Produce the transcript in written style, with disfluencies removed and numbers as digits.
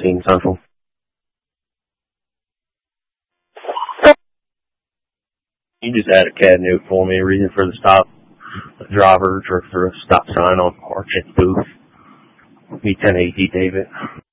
17 Central. You just add a CAD note for me, reason for the stop, the drivers, or for a stop sign on Arch Booth. B1080 David.